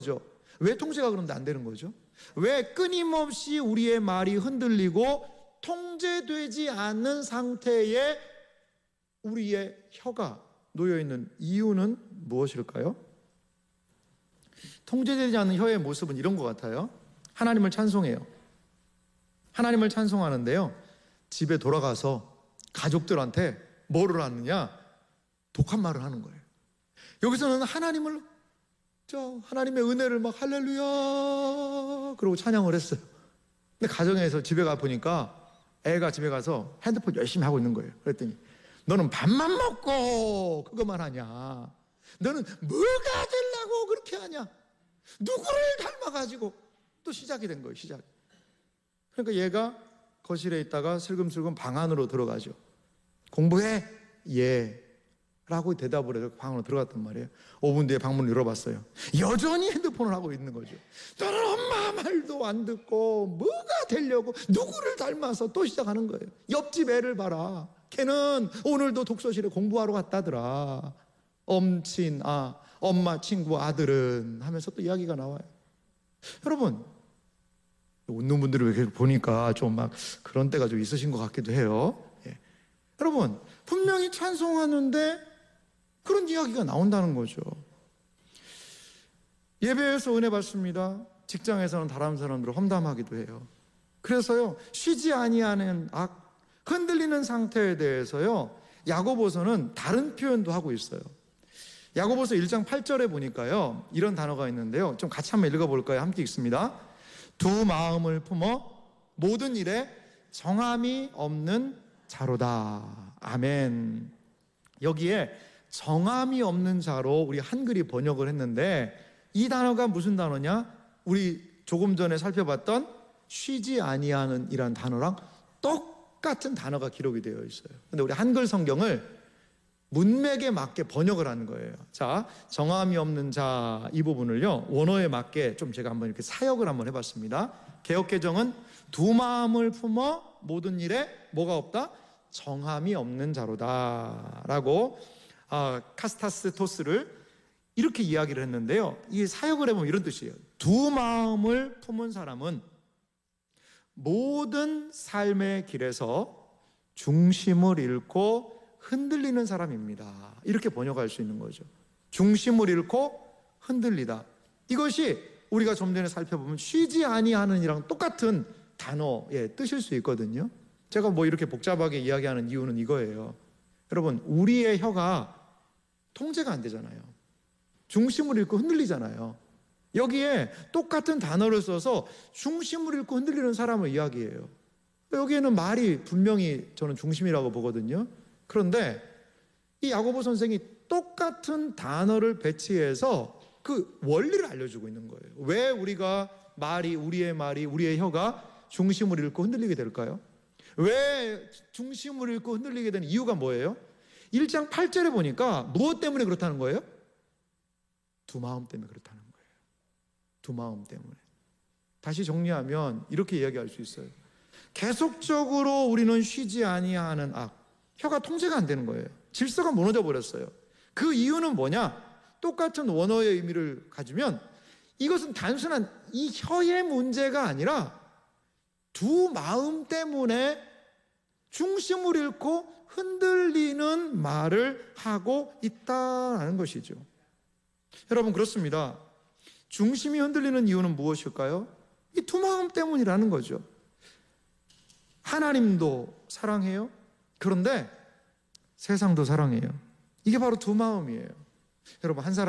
왜 통제가 그런데 안 되는 거죠? 왜 끊임없이 우리의 말이 흔들리고 통제되지 않는 상태에 우리의 혀가 놓여있는 이유는 무엇일까요? 통제되지 않는 혀의 모습은 이런 것 같아요. 하나님을 찬송해요. 하나님을 찬송하는데요, 집에 돌아가서 가족들한테 뭐를 하느냐? 독한 말을 하는 거예요. 여기서는 하나님을, 하나님의 은혜를 막 할렐루야 그러고 찬양을 했어요. 근데 가정에서 집에 가 보니까 애가 집에 가서 핸드폰 열심히 하고 있는 거예요. 그랬더니 너는 밥만 먹고 그것만 하냐? 너는 뭐가 되려고 그렇게 하냐? 누구를 닮아가지고 또 시작이 된 거예요. 시작. 그러니까 얘가 거실에 있다가 슬금슬금 방 안으로 들어가죠. 공부해? 예 라고 대답을 해서 방 안으로 들어갔단 말이에요. 5분 뒤에 방문을 열어봤어요. 여전히 핸드폰을 하고 있는 거죠. 너는 엄마 말도 안 듣고 뭐가 되려고 누구를 닮아서 또 시작하는 거예요. 옆집 애를 봐라. 걔는 오늘도 독서실에 공부하러 갔다더라. 엄친 엄마 친구 아들은 하면서 또 이야기가 나와요. 여러분, 웃는 분들이 왜 이렇게 보니까 좀 막 그런 때가 좀 있으신 것 같기도 해요. 예. 여러분, 분명히 찬송하는데 그런 이야기가 나온다는 거죠. 예배에서 은혜 받습니다. 직장에서는 다른 사람들을 험담하기도 해요. 그래서요, 쉬지 아니하는 악, 흔들리는 상태에 대해서요, 야고보서는 다른 표현도 하고 있어요. 야고보서 1장 8절에 보니까요, 이런 단어가 있는데요, 좀 같이 한번 읽어볼까요? 함께 읽습니다. 두 마음을 품어 모든 일에 정함이 없는 자로다. 아멘. 여기에 정함이 없는 자로 우리 한글이 번역을 했는데, 이 단어가 무슨 단어냐? 우리 조금 전에 살펴봤던 쉬지 아니하는 이란 단어랑 똑같은 단어가 기록이 되어 있어요. 근데 우리 한글 성경을 문맥에 맞게 번역을 하는 거예요. 자, 정함이 없는 자, 이 부분을요, 원어에 맞게 좀 제가 한번 이렇게 사역을 한번 해봤습니다. 개역개정은 두 마음을 품어 모든 일에 뭐가 없다? 정함이 없는 자로다 라고 카스타스토스를 이렇게 이야기를 했는데요, 이 사역을 해보면 이런 뜻이에요. 두 마음을 품은 사람은 모든 삶의 길에서 중심을 잃고 흔들리는 사람입니다. 이렇게 번역할 수 있는 거죠. 중심을 잃고 흔들리다. 이것이 우리가 좀 전에 살펴보면 쉬지 아니하는 이랑 똑같은 단어의 뜻일 수 있거든요. 제가 뭐 이렇게 복잡하게 이야기하는 이유는 이거예요. 여러분, 우리의 혀가 통제가 안 되잖아요. 중심을 잃고 흔들리잖아요. 여기에 똑같은 단어를 써서 중심을 잃고 흔들리는 사람을 이야기해요. 여기에는 말이 분명히 저는 중심이라고 보거든요. 그런데 이 야고보 선생이 똑같은 단어를 배치해서 그 원리를 알려주고 있는 거예요. 왜 우리가 우리의 말이, 우리의 혀가 중심을 잃고 흔들리게 될까요? 왜 중심을 잃고 흔들리게 되는 이유가 뭐예요? 1장 8절에 보니까 무엇 때문에 그렇다는 거예요? 두 마음 때문에 그렇다는 거예요. 두 마음 때문에. 다시 정리하면 이렇게 이야기할 수 있어요. 계속적으로 우리는 쉬지 아니하는 악, 혀가 통제가 안 되는 거예요. 질서가 무너져 버렸어요. 그 이유는 뭐냐? 똑같은 원어의 의미를 가지면 이것은 단순한 이 혀의 문제가 아니라 두 마음 때문에 중심을 잃고 흔들리는 말을 하고 있다는 것이죠. 여러분, 그렇습니다. 중심이 흔들리는 이유는 무엇일까요? 이 두 마음 때문이라는 거죠. 하나님도 사랑해요. 그런데 세상도 사랑해요. 이게 바로 두 마음이에요. 여러분, 한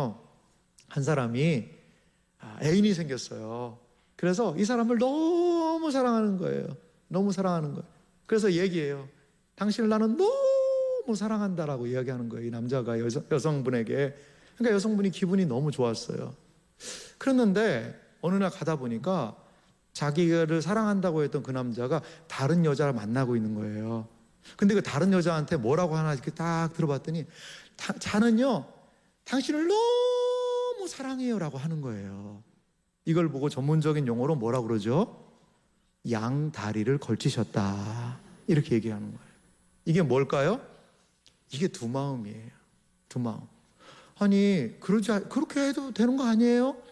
사람이 애인이 생겼어요. 그래서 이 사람을 너무 사랑하는 거예요. 너무 사랑하는 거예요. 그래서 얘기해요. 당신을 나는 너무 사랑한다라고 이야기하는 거예요. 이 남자가 여성분에게. 그러니까 여성분이 기분이 너무 좋았어요. 그랬는데 어느 날 가다 보니까 자기를 사랑한다고 했던 그 남자가 다른 여자를 만나고 있는 거예요. 근데 그 다른 여자한테 뭐라고 하나 이렇게 딱 들어봤더니 자는요, 당신을 너무 사랑해요 라고 하는 거예요. 이걸 보고 전문적인 용어로 뭐라고 그러죠? 양다리를 걸치셨다, 이렇게 얘기하는 거예요. 이게 뭘까요? 이게 두 마음이에요. 두 마음. 아니, 그렇게 해도 되는 거 아니에요?